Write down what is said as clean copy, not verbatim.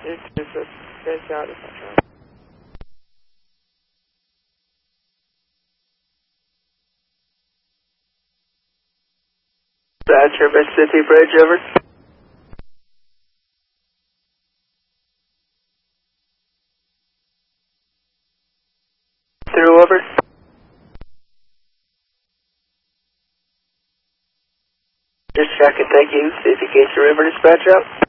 This is a fish out of control. Thatcher, Mississippi Bridge, over. Through, over. Just checking, thank you. See if you can get your river dispatch out.